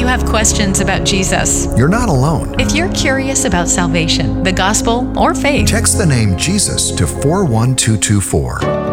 have questions about Jesus, You're not alone. if you're curious about salvation, the gospel, or faith, Text the name Jesus to 41224.